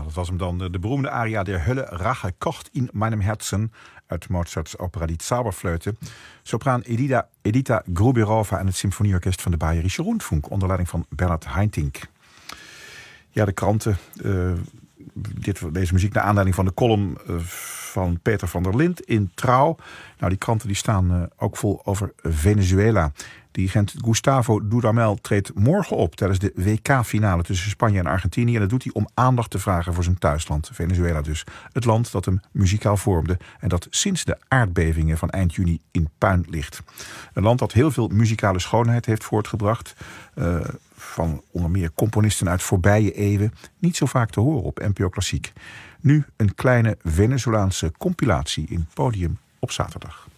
dat was hem dan. De beroemde aria der Hölle Rache kocht in meinem Herzen uit Mozarts opera Die Zauberflöte. Sopraan Edita Gruberova en het symfonieorkest van de Bayerische Rundfunk onder leiding van Bernhard Haitink. Ja, de kranten. Deze muziek naar aanleiding van de column van Peter van der Lind in Trouw. Nou, die kranten die staan ook vol over Venezuela. Dirigent Gustavo Dudamel treedt morgen op tijdens de WK-finale tussen Spanje en Argentinië. En dat doet hij om aandacht te vragen voor zijn thuisland, Venezuela dus. Het land dat hem muzikaal vormde en dat sinds de aardbevingen van eind juni in puin ligt. Een land dat heel veel muzikale schoonheid heeft voortgebracht. Van onder meer componisten uit voorbije eeuwen. Niet zo vaak te horen op NPO Klassiek. Nu een kleine Venezolaanse compilatie in Podium op zaterdag.